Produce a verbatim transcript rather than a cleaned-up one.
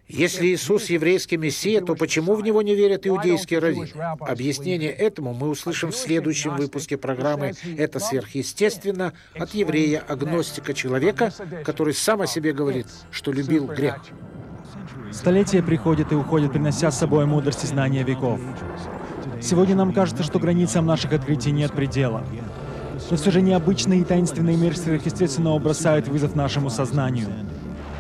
Если Иисус еврейский Мессия, то почему в Него не верят иудейские раввины? Объяснение этому мы услышим в следующем выпуске программы «Это сверхъестественно» от еврея-агностика, человека, который сам о себе говорит, что любил грех. Столетия приходят и уходят, принося с собой мудрость и знания веков. Сегодня нам кажется, что границам наших открытий нет предела. Но все же необычный и таинственный мир сверхъестественного бросает вызов нашему сознанию.